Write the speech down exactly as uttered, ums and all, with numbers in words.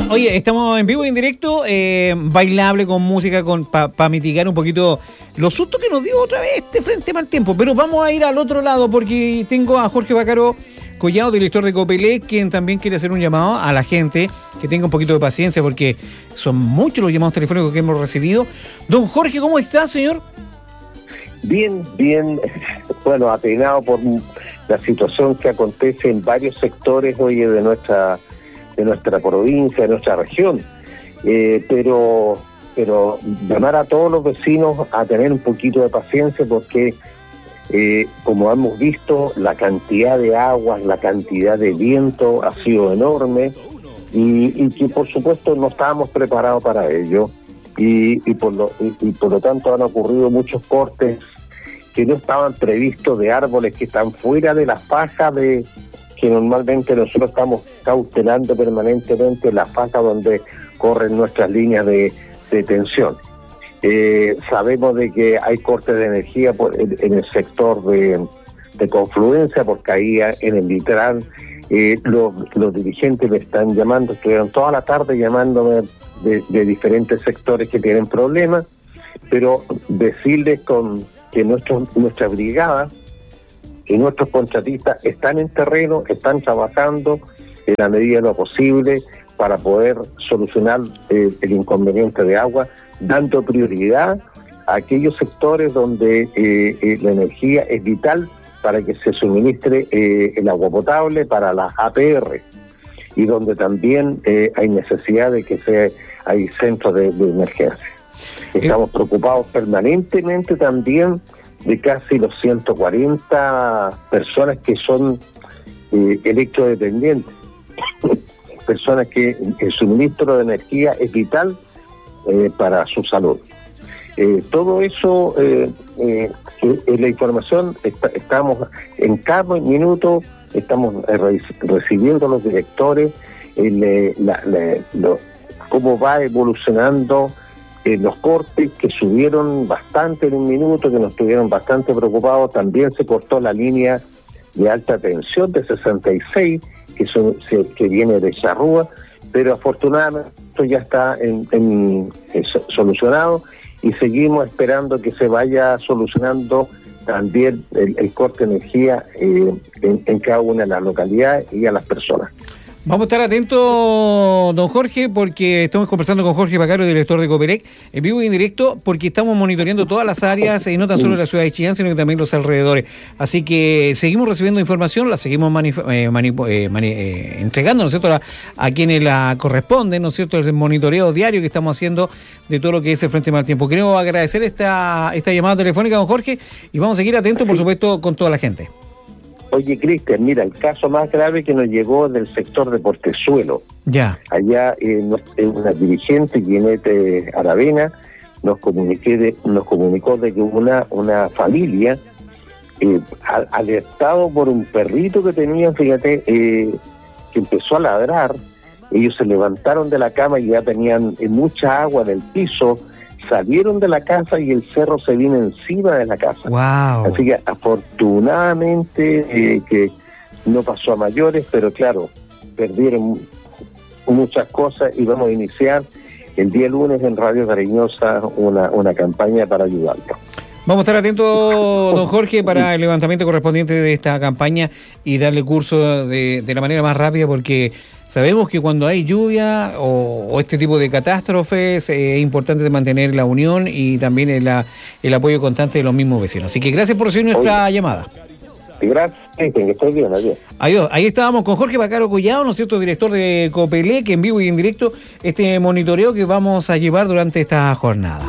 Oye, estamos en vivo y en directo, eh, bailable con música con para pa mitigar un poquito los sustos que nos dio otra vez este frente mal tiempo. Pero vamos a ir al otro lado porque tengo a Jorge Vaccaro Collado, director de Copelec, quien también quiere hacer un llamado a la gente que tenga un poquito de paciencia porque son muchos los llamados telefónicos que hemos recibido. Don Jorge, ¿cómo está, señor? Bien, bien, bueno, apenado por la situación que acontece en varios sectores hoy de nuestra de nuestra provincia, de nuestra región, eh, pero pero llamar a todos los vecinos a tener un poquito de paciencia porque eh, como hemos visto, la cantidad de aguas, la cantidad de viento ha sido enorme y, y que por supuesto no estábamos preparados para ello y, y, por lo, y, y por lo tanto han ocurrido muchos cortes que no estaban previstos de árboles que están fuera de la faja de que normalmente nosotros estamos cautelando permanentemente la faja donde corren nuestras líneas de, de tensión. Eh, sabemos de que hay cortes de energía por, en, en el sector de, de confluencia, porque ahí en el litoral eh, los, los dirigentes me están llamando, estuvieron toda la tarde llamándome de, de diferentes sectores que tienen problemas, pero decirles con que nuestro, nuestra brigada y nuestros contratistas están en terreno, están trabajando en la medida de lo posible para poder solucionar eh, el inconveniente de agua, dando prioridad a aquellos sectores donde eh, eh, la energía es vital para que se suministre eh, el agua potable para las A P R y donde también eh, hay necesidad de que sea, hay centros de, de emergencia. Estamos preocupados permanentemente también de casi los ciento cuarenta personas que son eh, electrodependientes, personas que el suministro de energía es vital eh, para su salud. Eh, todo eso, eh, eh, eh, la información, está, estamos en cada minuto, estamos eh, re- recibiendo los directores, eh, la, la, lo, cómo va evolucionando Eh, los cortes que subieron bastante en un minuto, que nos tuvieron bastante preocupados. También se cortó la línea de alta tensión de sesenta y seis, que, son, se, que viene de Charrúa, pero afortunadamente esto ya está en, en, en, solucionado y seguimos esperando que se vaya solucionando también el, el corte de energía eh, en, en cada una de las localidades y a las personas. Vamos a estar atentos, don Jorge, porque estamos conversando con Jorge Vaccaro, director de Copelec, en vivo y en directo, porque estamos monitoreando todas las áreas, y no tan solo la ciudad de Chillán, sino que también los alrededores. Así que seguimos recibiendo información, la seguimos manif- eh, manip- eh, mani- eh, entregando, ¿no es cierto?, a, a quienes la corresponden, ¿no es cierto?, el monitoreo diario que estamos haciendo de todo lo que es el Frente Mal Tiempo. Queremos agradecer esta, esta llamada telefónica, don Jorge, y vamos a seguir atentos, por supuesto, con toda la gente. Oye, Cristian, mira, el caso más grave que nos llegó del sector de Portezuelo. Ya. Allá eh, nos, eh, una dirigente, Ginette Aravena, nos, comuniqué de, nos comunicó de que una, una familia, eh, al, alertado por un perrito que tenían, fíjate, eh, que empezó a ladrar, ellos se levantaron de la cama y ya tenían eh, mucha agua en el piso, salieron de la casa y el cerro se vino encima de la casa. Wow. Así que afortunadamente eh, que no pasó a mayores, pero claro, perdieron muchas cosas y vamos a iniciar el día lunes en Radio Cariñosa una, una campaña para ayudarlos. Vamos a estar atentos, don Jorge, para el levantamiento correspondiente de esta campaña y darle curso de, de la manera más rápida, porque sabemos que cuando hay lluvia o, o este tipo de catástrofes eh, es importante mantener la unión y también el, el apoyo constante de los mismos vecinos. Así que gracias por recibir nuestra Oye. llamada. Gracias, que estoy bien, adiós. Adiós. Ahí estábamos con Jorge Vaccaro Collado, ¿no es cierto?, director de Copelec, en vivo y en directo, este monitoreo que vamos a llevar durante esta jornada.